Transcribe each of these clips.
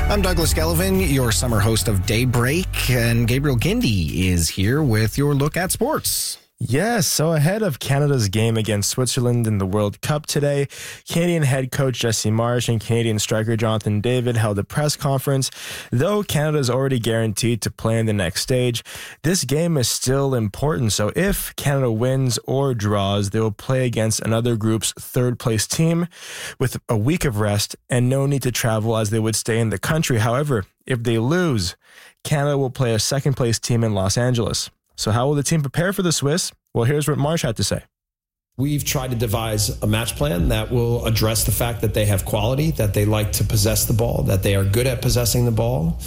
I'm Douglas Gelvin, your summer host of Daybreak, and Gabriel Gindi is here with your look at sports. Yes, so ahead of Canada's game against Switzerland in the World Cup today, Canadian head coach Jesse Marsch and Canadian striker Jonathan David held a press conference. Though Canada is already guaranteed to play in the next stage, this game is still important. So if Canada wins or draws, they will play against another group's third-place team with a week of rest and no need to travel as they would stay in the country. However, if they lose, Canada will play a second-place team in Los Angeles. So how will the team prepare for the Swiss? Well, here's what Marsch had to say. We've tried to devise a match plan that will address the fact that they have quality, that they like to possess the ball, that they are good at possessing the ball.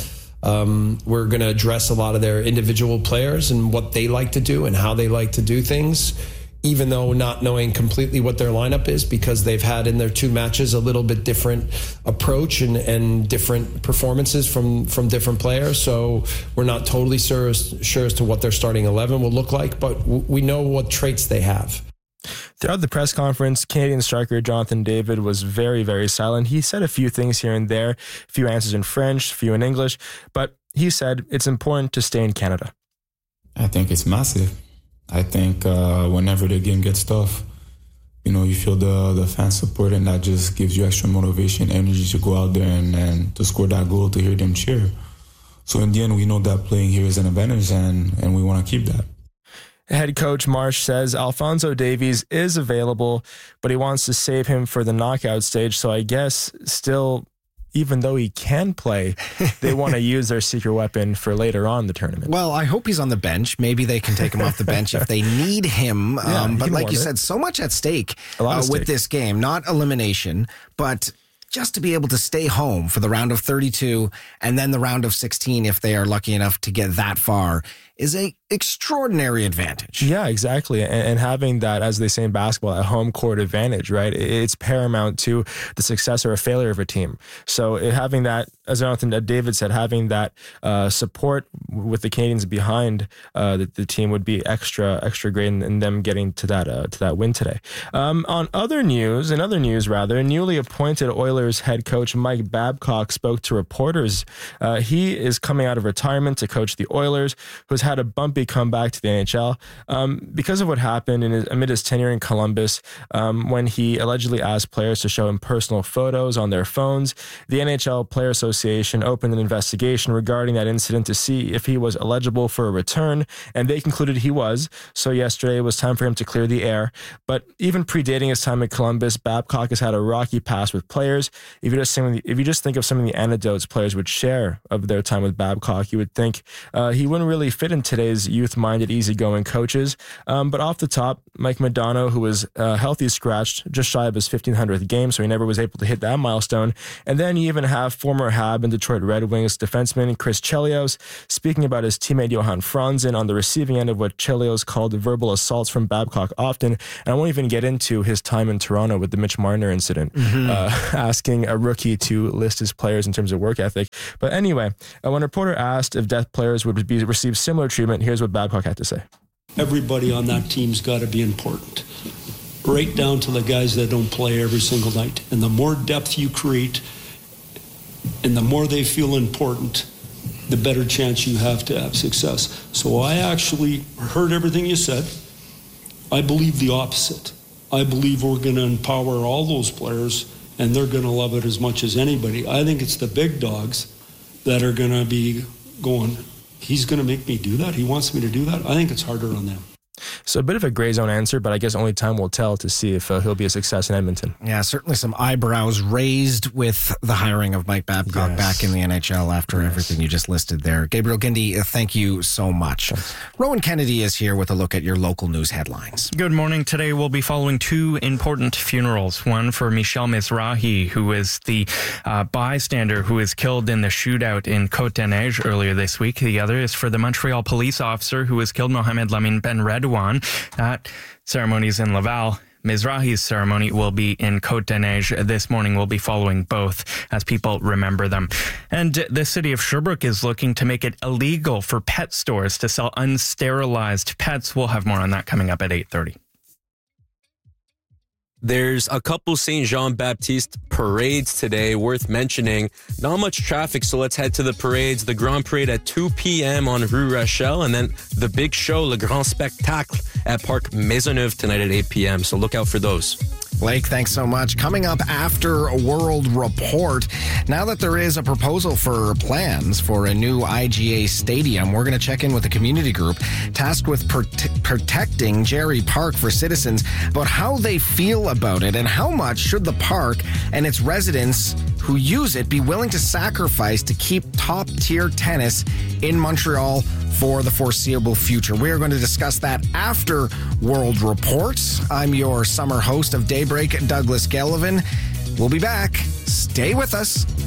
We're going to address a lot of their individual players and what they like to do and how they like to do things, even though not knowing completely what their lineup is, because they've had in their two matches a little bit different approach and different performances from different players. So we're not totally sure as to what their starting 11 will look like, but we know what traits they have. Throughout the press conference, Canadian striker Jonathan David was very, very silent. He said a few things here and there, a few answers in French, a few in English, but he said it's important to stay in Canada. I think it's massive. I think whenever the game gets tough, you feel the fan support, and that just gives you extra motivation, energy to go out there and to score that goal, to hear them cheer. So in the end, we know that playing here is an advantage, and we want to keep that. Head coach Marsch says Alphonso Davies is available, but he wants to save him for the knockout stage. So I guess still, even though he can play, they want to use their secret weapon for later on in the tournament. Well, I hope he's on the bench. Maybe they can take him off the bench if they need him. But like you said, so much at stake with this game. Not elimination, but just to be able to stay home for the round of 32 and then the round of 16, if they are lucky enough to get that far, is a extraordinary advantage. Yeah, exactly. And having that, as they say in basketball, a home court advantage, right? It's paramount to the success or a failure of a team. So having that, as Jonathan David said, having that support with the Canadians behind the team would be extra great in them getting to that win today. In other news, newly appointed Oilers head coach Mike Babcock spoke to reporters. He is coming out of retirement to coach the Oilers, who's had a bumpy comeback to the NHL because of what happened amid his tenure in Columbus when he allegedly asked players to show him personal photos on their phones. The NHL Player Association opened an investigation regarding that incident to see if he was eligible for a return, and they concluded he was. So yesterday it was time for him to clear the air. But even predating his time in Columbus, Babcock has had a rocky past with players. If you just think of some of the anecdotes players would share of their time with Babcock, you would think he wouldn't really fit in today's youth-minded, easygoing coaches. But off the top, Mike Modano, who was healthy scratched, just shy of his 1,500th game, so he never was able to hit that milestone. And then you even have former Hab and Detroit Red Wings defenseman Chris Chelios speaking about his teammate Johan Franzen on the receiving end of what Chelios called verbal assaults from Babcock often. And I won't even get into his time in Toronto with the Mitch Marner incident, asking a rookie to list his players in terms of work ethic. But anyway, when a reporter asked if Death players would receive similar treatment, here's what Babcock had to say. Everybody on that team's got to be important, right down to the guys that don't play every single night. And the more depth you create and the more they feel important, the better chance you have to have success. So I actually heard everything you said. I believe the opposite. I believe we're going to empower all those players and they're going to love it as much as anybody. I think it's the big dogs that are going to be going, he's going to make me do that? He wants me to do that? I think it's harder on them. So a bit of a gray zone answer, but I guess only time will tell to see if he'll be a success in Edmonton. Yeah, certainly some eyebrows raised with the hiring of Mike Babcock back in the NHL after everything you just listed there. Gabriel Gindi, thank you so much. Thanks. Rowan Kennedy is here with a look at your local news headlines. Good morning. Today we'll be following two important funerals. One for Michel Mizrahi, who is the bystander who was killed in the shootout in Côte-des-Neiges earlier this week. The other is for the Montreal police officer who was killed, Mohamed Lamine Ben Redouane. That ceremony is in Laval. Mizrahi's ceremony will be in Côte-des-Neiges. This morning we'll be following both as people remember them. And the city of Sherbrooke is looking to make it illegal for pet stores to sell unsterilized pets. We'll have more on that coming up at 8:30. There's a couple St. Jean-Baptiste parades today worth mentioning. Not much traffic, so let's head to the parades. The Grand Parade at 2 p.m. on Rue Rachel, and then the big show, Le Grand Spectacle, at Parc Maisonneuve tonight at 8 p.m. So look out for those. Blake, thanks so much. Coming up after World Report, now that there is a proposal for plans for a new IGA stadium, we're going to check in with the community group tasked with protecting Gerry Park for citizens about how they feel about it and how much should the park and its residents who use it be willing to sacrifice to keep top-tier tennis in Montreal for the foreseeable future. We are going to discuss that after World Report. I'm your summer host of Daybreak, Douglas Gelvin. We'll be back. Stay with us.